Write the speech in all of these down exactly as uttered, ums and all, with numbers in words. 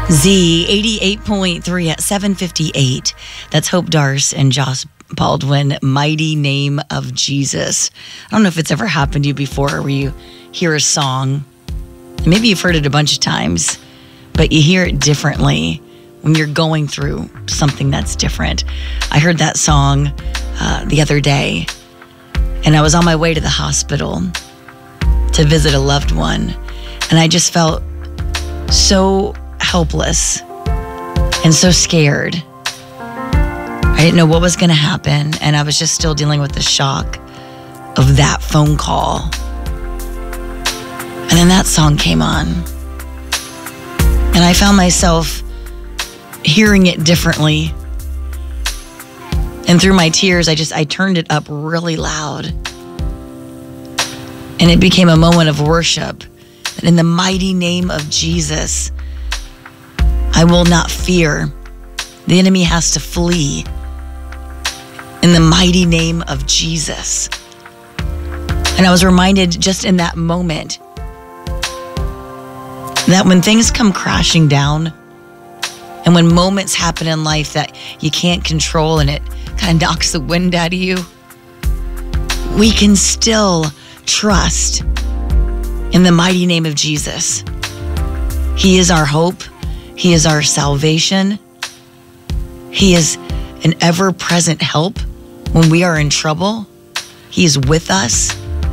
Z eighty-eight point three at seven fifty-eight. That's Hope Darce and Josh Baldwin, Mighty Name of Jesus. I don't know if it's ever happened to you before where you hear a song, and maybe you've heard it a bunch of times, but you hear it differently when you're going through something that's different. I heard that song uh, the other day, and I was on my way to the hospital to visit a loved one, and I just felt so helpless and so scared. I didn't know what was going to happen, and I was just still dealing with the shock of that phone call. And then that song came on, and I found myself hearing it differently. And through my tears, I just, I turned it up really loud. And it became a moment of worship. And in the mighty name of Jesus, I will not fear. The enemy has to flee. In the mighty name of Jesus. And I was reminded just in that moment that when things come crashing down, and when moments happen in life that you can't control and it kind of knocks the wind out of you, we can still trust in the mighty name of Jesus. He is our hope. He is our salvation. He is an ever-present help when we are in trouble. He is with us.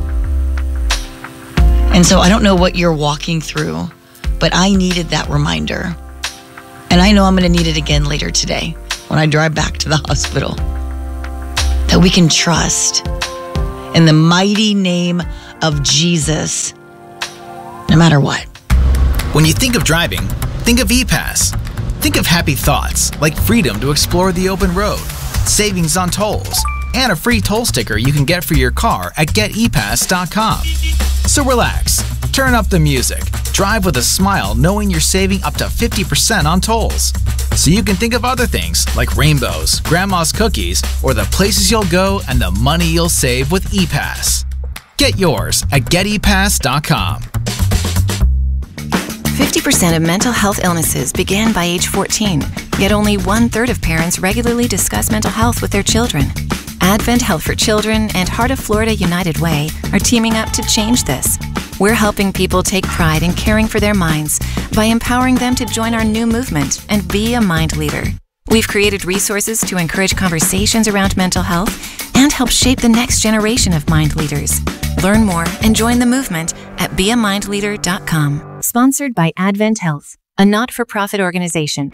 And so I don't know what you're walking through, but I needed that reminder. And I know I'm going to need it again later today when I drive back to the hospital. That we can trust in the mighty name of Jesus, no matter what. When you think of driving, think of E-Pass. Think of happy thoughts like freedom to explore the open road, savings on tolls, and a free toll sticker you can get for your car at get e pass dot com. So relax, turn up the music, drive with a smile knowing you're saving up to fifty percent on tolls. So you can think of other things like rainbows, grandma's cookies, or the places you'll go and the money you'll save with E-Pass. Get yours at get e pass dot com. fifty percent of mental health illnesses begin by age fourteen, yet only one-third of parents regularly discuss mental health with their children. Advent Health for Children and Heart of Florida United Way are teaming up to change this. We're helping people take pride in caring for their minds by empowering them to join our new movement and be a mind leader. We've created resources to encourage conversations around mental health and help shape the next generation of mind leaders. Learn more and join the movement at be a mind leader dot com. Sponsored by Advent Health, a not-for-profit organization.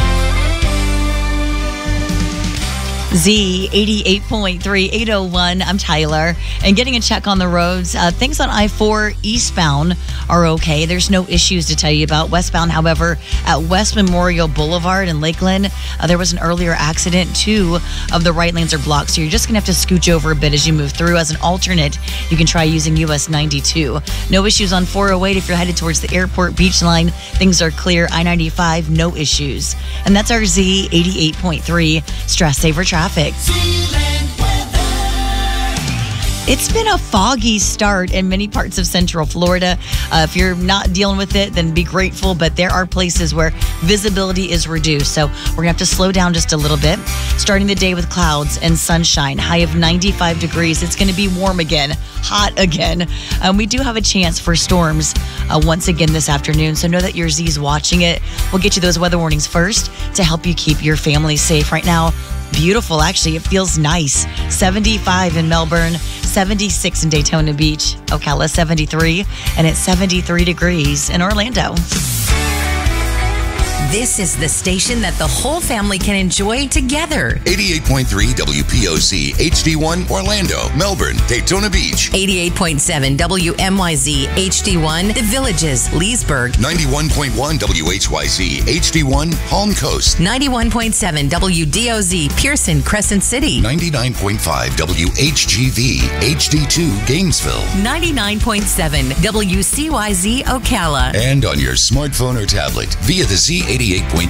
Z eighty-eight point three, eight oh one. I'm Tyler. And getting a check on the roads. Uh, things on I four eastbound are okay. There's no issues to tell you about. Westbound, however, at West Memorial Boulevard in Lakeland, uh, there was an earlier accident. Two of the right lanes are blocked, so you're just going to have to scooch over a bit as you move through. As an alternate, you can try using U S ninety-two. No issues on four oh eight if you're headed towards the airport beach line. Things are clear. I ninety-five, no issues. And that's our Z eighty-eight point three Stress Saver Traffic. It's been a foggy start in many parts of Central Florida. Uh, if you're not dealing with it, then be grateful. But there are places where visibility is reduced. So we're going to have to slow down just a little bit. Starting the day with clouds and sunshine, high of ninety-five degrees. It's going to be warm again, hot again. Um, we do have a chance for storms uh, once again this afternoon. So know that your Z's watching it. We'll get you those weather warnings first to help you keep your family safe. Right now, beautiful, actually. It feels nice. seventy-five in Melbourne, seventy-six in Daytona Beach, Ocala seventy-three, and it's seventy-three degrees in Orlando. This is the station that the whole family can enjoy together. eighty-eight point three W P O Z H D one Orlando, Melbourne, Daytona Beach. eighty-eight point seven W M Y Z H D one The Villages, Leesburg. ninety-one point one W H Y Z H D one Palm Coast. ninety-one point seven W D O Z Pearson, Crescent City. ninety-nine point five W H G V H D two Gainesville. ninety-nine point seven W C Y Z Ocala. And on your smartphone or tablet via the Z eighty-eight point